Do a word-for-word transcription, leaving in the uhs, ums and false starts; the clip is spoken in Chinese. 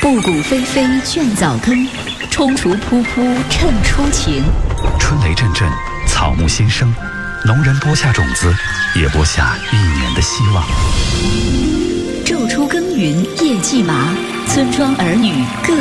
布谷霏霏倦早更，踌躇扑扑趁初晴。 春雷阵阵，草木新生，农人播下种子，也播下一年的希望。 昼出耕耘夜绩麻，村庄儿女各